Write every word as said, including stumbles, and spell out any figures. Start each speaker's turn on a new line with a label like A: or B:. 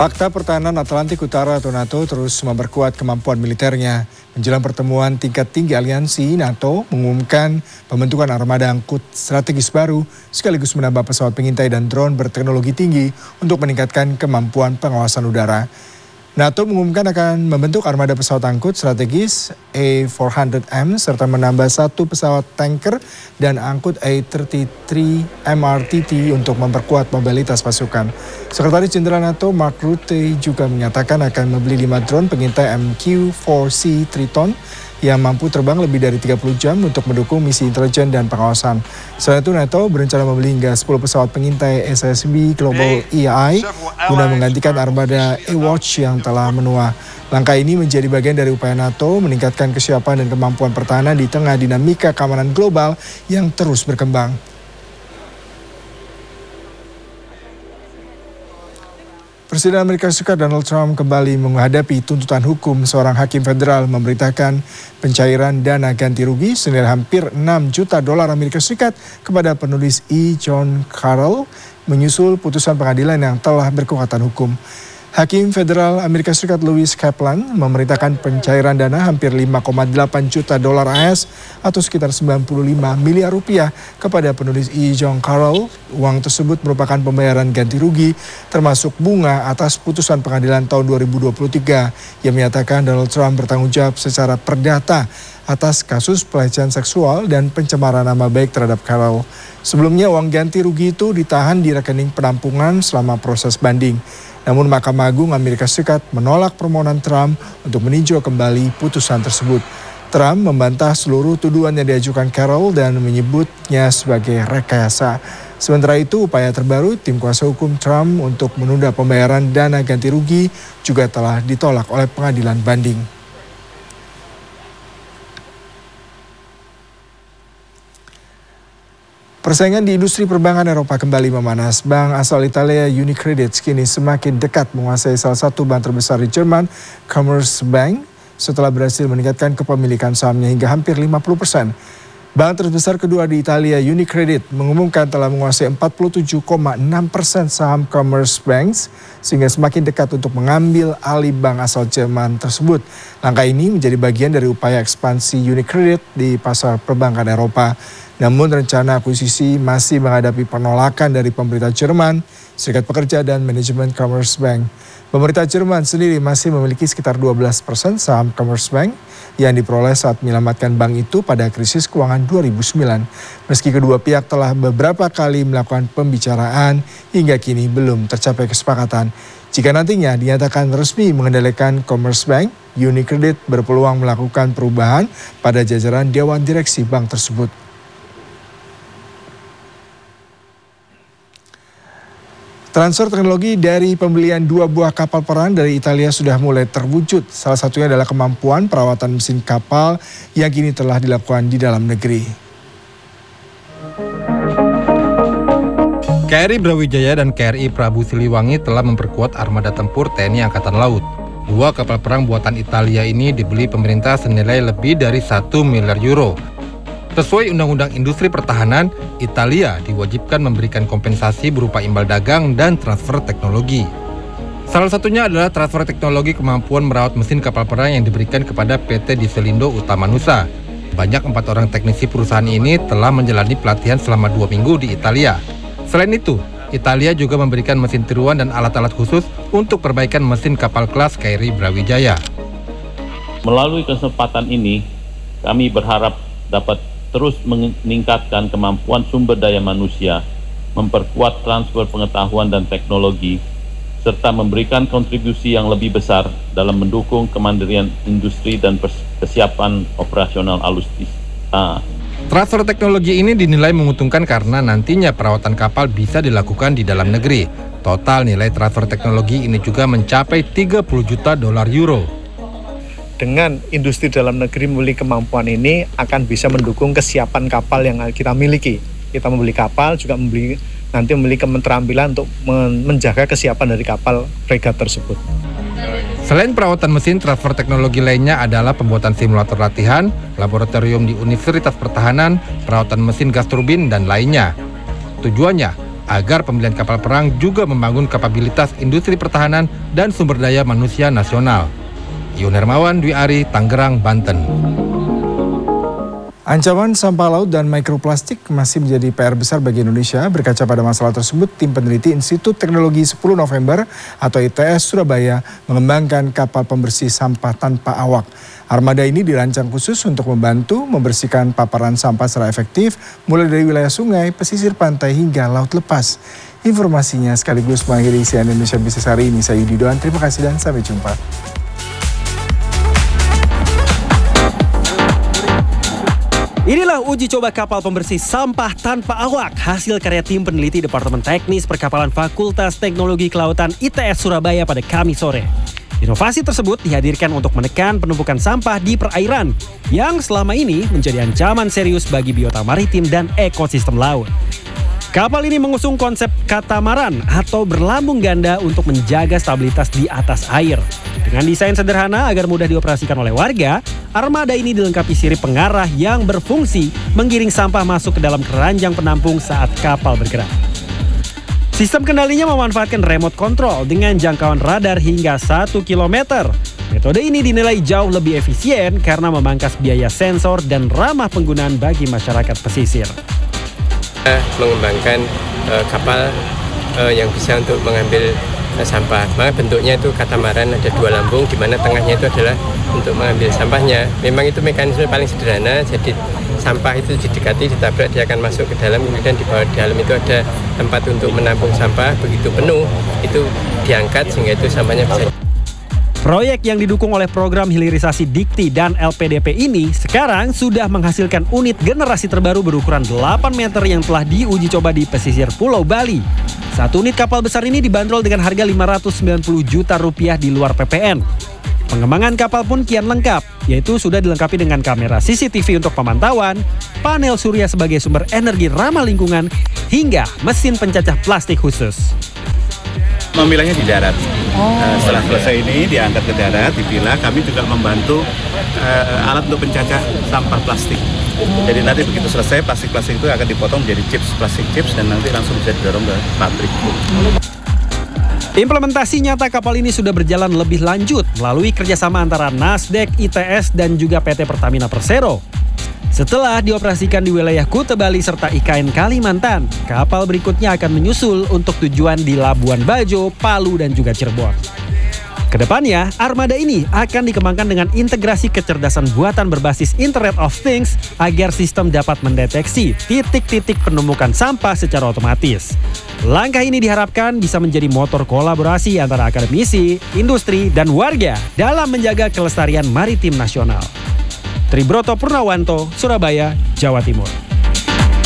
A: Fakta Pertahanan Atlantik Utara atau NATO terus memperkuat kemampuan militernya. Menjelang pertemuan tingkat tinggi aliansi, NATO mengumumkan pembentukan armada angkut strategis baru sekaligus menambah pesawat pengintai dan drone berteknologi tinggi untuk meningkatkan kemampuan pengawasan udara. NATO mengumumkan akan membentuk armada pesawat angkut strategis A empat ratus M serta menambah satu pesawat tanker dan angkut A tiga puluh tiga M R T T untuk memperkuat mobilitas pasukan. Sekretaris Jenderal NATO Mark Rutte juga menyatakan akan membeli lima drone pengintai M Q empat C Triton yang mampu terbang lebih dari tiga puluh jam untuk mendukung misi intelijen dan pengawasan. Selain itu, NATO berencana membeli hingga sepuluh pesawat pengintai S S B Global E I guna menggantikan armada A-Watch yang telah menua. Langkah ini menjadi bagian dari upaya NATO meningkatkan kesiapan dan kemampuan pertahanan di tengah dinamika keamanan global yang terus berkembang. Presiden Amerika Serikat Donald Trump kembali menghadapi tuntutan hukum. Seorang hakim federal memberitakan pencairan dana ganti rugi senilai hampir enam juta dolar Amerika Serikat kepada penulis E. John Carroll menyusul putusan pengadilan yang telah berkekuatan hukum. Hakim Federal Amerika Serikat Louis Kaplan memerintahkan pencairan dana hampir lima koma delapan juta dolar A S atau sekitar sembilan puluh lima miliar rupiah kepada penulis E. John Carroll. Uang tersebut merupakan pembayaran ganti rugi termasuk bunga atas putusan pengadilan tahun dua ribu dua puluh tiga yang menyatakan Donald Trump bertanggung jawab secara perdata atas kasus pelecehan seksual dan pencemaran nama baik terhadap Carroll. Sebelumnya uang ganti rugi itu ditahan di rekening penampungan selama proses banding. Namun Mahkamah Agung Amerika Serikat menolak permohonan Trump untuk meninjau kembali putusan tersebut. Trump membantah seluruh tuduhan yang diajukan Carroll dan menyebutnya sebagai rekayasa. Sementara itu, upaya terbaru tim kuasa hukum Trump untuk menunda pembayaran dana ganti rugi juga telah ditolak oleh pengadilan banding. Persaingan di industri perbankan Eropa kembali memanas. Bank asal Italia Unicredit kini semakin dekat menguasai salah satu bank terbesar di Jerman, Commerzbank, setelah berhasil meningkatkan kepemilikan sahamnya hingga hampir lima puluh persen. Bank terbesar kedua di Italia, Unicredit, mengumumkan telah menguasai empat puluh tujuh koma enam persen saham Commerzbank, sehingga semakin dekat untuk mengambil alih bank asal Jerman tersebut. Langkah ini menjadi bagian dari upaya ekspansi Unicredit di pasar perbankan Eropa. Namun rencana akuisisi masih menghadapi penolakan dari pemerintah Jerman, Serikat Pekerja dan manajemen Commerzbank. Pemerintah Jerman sendiri masih memiliki sekitar dua belas persen saham Commerzbank yang diperoleh saat menyelamatkan bank itu pada krisis keuangan dua ribu sembilan. Meski kedua pihak telah beberapa kali melakukan pembicaraan, hingga kini belum tercapai kesepakatan. Jika nantinya dinyatakan resmi mengendalikan Commerzbank, Unicredit berpeluang melakukan perubahan pada jajaran Dewan Direksi bank tersebut. Transfer teknologi dari pembelian dua buah kapal perang dari Italia sudah mulai terwujud. Salah satunya adalah kemampuan perawatan mesin kapal yang kini telah dilakukan di dalam negeri.
B: K R I Brawijaya dan K R I Prabu Siliwangi telah memperkuat armada tempur T N I Angkatan Laut. Dua kapal perang buatan Italia ini dibeli pemerintah senilai lebih dari satu miliar euro. Sesuai Undang-Undang Industri Pertahanan, Italia diwajibkan memberikan kompensasi berupa imbal dagang dan transfer teknologi. Salah satunya adalah transfer teknologi kemampuan merawat mesin kapal perang yang diberikan kepada P T Diselindo Utamanusa. Banyak empat orang teknisi perusahaan ini telah menjalani pelatihan selama dua minggu di Italia. Selain itu, Italia juga memberikan mesin tiruan dan alat-alat khusus untuk perbaikan mesin kapal kelas K R I Brawijaya.
C: Melalui kesempatan ini, kami berharap dapat terus meningkatkan kemampuan sumber daya manusia, memperkuat transfer pengetahuan dan teknologi, serta memberikan kontribusi yang lebih besar dalam mendukung kemandirian industri dan kesiapan operasional alutsista.
B: Transfer teknologi ini dinilai menguntungkan karena nantinya perawatan kapal bisa dilakukan di dalam negeri. Total nilai transfer teknologi ini juga mencapai tiga puluh juta dolar euro.
D: Dengan industri dalam negeri memiliki kemampuan ini akan bisa mendukung kesiapan kapal yang kita miliki. Kita membeli kapal juga membeli nanti memiliki keterampilan untuk menjaga kesiapan dari kapal fregat tersebut.
B: Selain perawatan mesin, transfer teknologi lainnya adalah pembuatan simulator latihan, laboratorium di Universitas Pertahanan, perawatan mesin gas turbin, dan lainnya. Tujuannya agar pembelian kapal perang juga membangun kapabilitas industri pertahanan dan sumber daya manusia nasional. Ion Hermawan, Dwi Ari, Tangerang, Banten.
A: Ancaman sampah laut dan mikroplastik masih menjadi P R besar bagi Indonesia. Berkaca pada masalah tersebut, tim peneliti Institut Teknologi sepuluh November atau I T S Surabaya mengembangkan kapal pembersih sampah tanpa awak. Armada ini dirancang khusus untuk membantu membersihkan paparan sampah secara efektif, mulai dari wilayah sungai, pesisir pantai hingga laut lepas. Informasinya sekaligus mengakhiri C N N Indonesia Bisnis hari ini. Saya Yudi Doan, terima kasih dan sampai jumpa.
E: Inilah uji coba kapal pembersih sampah tanpa awak, hasil karya tim peneliti Departemen Teknis Perkapalan Fakultas Teknologi Kelautan I T S Surabaya pada Kamis sore. Inovasi tersebut dihadirkan untuk menekan penumpukan sampah di perairan yang selama ini menjadi ancaman serius bagi biota maritim dan ekosistem laut. Kapal ini mengusung konsep katamaran atau berlambung ganda untuk menjaga stabilitas di atas air. Dengan desain sederhana agar mudah dioperasikan oleh warga, armada ini dilengkapi sirip pengarah yang berfungsi menggiring sampah masuk ke dalam keranjang penampung saat kapal bergerak. Sistem kendalinya memanfaatkan remote control dengan jangkauan radar hingga satu kilometer. Metode ini dinilai jauh lebih efisien karena memangkas biaya sensor dan ramah penggunaan bagi masyarakat pesisir.
F: Mengembangkan uh, kapal uh, yang bisa untuk mengambil uh, sampah. Maka bentuknya itu katamaran, ada dua lambung di mana tengahnya itu adalah untuk mengambil sampahnya. Memang itu mekanisme paling sederhana, jadi sampah itu didekati, ditabrak, dia akan masuk ke dalam, kemudian di bawah di dalam itu ada tempat untuk menampung sampah. Begitu penuh, itu diangkat sehingga itu sampahnya bisa.
E: Proyek yang didukung oleh program hilirisasi Dikti dan L P D P ini sekarang sudah menghasilkan unit generasi terbaru berukuran delapan meter yang telah diuji coba di pesisir Pulau Bali. Satu unit kapal besar ini dibanderol dengan harga lima ratus sembilan puluh juta rupiah di luar P P N. Pengembangan kapal pun kian lengkap, yaitu sudah dilengkapi dengan kamera C C T V untuk pemantauan, panel surya sebagai sumber energi ramah lingkungan, hingga mesin pencacah plastik khusus.
G: Memilahnya di darat. Oh. Uh, setelah selesai ini diangkat ke darat, dipilah. Kami juga membantu uh, alat untuk pencacah sampah plastik. Oh. Jadi nanti begitu selesai, plastik-plastik itu akan dipotong menjadi chips, plastik chips, dan nanti langsung bisa didorong ke pabrik.
E: Implementasi nyata kapal ini sudah berjalan lebih lanjut melalui kerjasama antara Nasdaq, I T S, dan juga P T Pertamina Persero. Setelah dioperasikan di wilayah Kuta Bali serta I K N Kalimantan, kapal berikutnya akan menyusul untuk tujuan di Labuan Bajo, Palu, dan juga Cirebon. Kedepannya, armada ini akan dikembangkan dengan integrasi kecerdasan buatan berbasis Internet of Things agar sistem dapat mendeteksi titik-titik penumpukan sampah secara otomatis. Langkah ini diharapkan bisa menjadi motor kolaborasi antara akademisi, industri, dan warga dalam menjaga kelestarian maritim nasional. Tribroto Purnawanto, Surabaya, Jawa Timur.